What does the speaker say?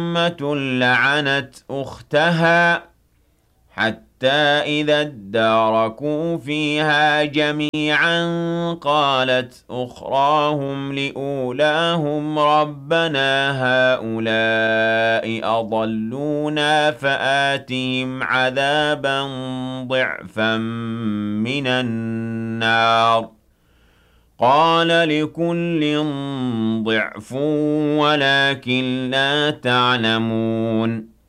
أمة لعنت أختها حتى إذا اداركوا فيها جميعا قالت أخراهم لأولاهم ربنا هؤلاء أضلونا فآتهم عذابا ضعفا من النار قال لكل ضعف ولكن لا تعلمون